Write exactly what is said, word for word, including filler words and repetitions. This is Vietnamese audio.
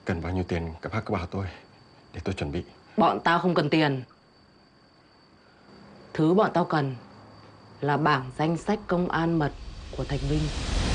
Cần bao nhiêu tiền các bác cứ bảo tôi, để tôi chuẩn bị. Bọn tao không cần tiền. Thứ bọn tao cần là bảng danh sách công an mật của Thạch Vinh.